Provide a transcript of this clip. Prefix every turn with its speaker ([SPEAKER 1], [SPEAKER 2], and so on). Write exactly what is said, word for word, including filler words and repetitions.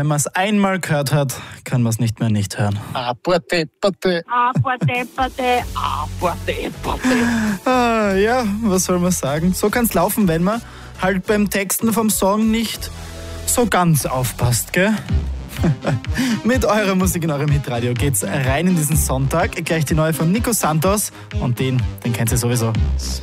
[SPEAKER 1] wenn man es einmal gehört hat, kann man es nicht mehr nicht hören.
[SPEAKER 2] Abordepperte.
[SPEAKER 3] Abordepperte.
[SPEAKER 2] Abordepperte.
[SPEAKER 1] Ah, ja, was soll man sagen? So kann es laufen, wenn man halt beim Texten vom Song nicht so ganz aufpasst, gell? Mit eurer Musik in eurem Hitradio geht's rein in diesen Sonntag. Gleich die neue von Nico Santos und den, den kennt ihr sowieso.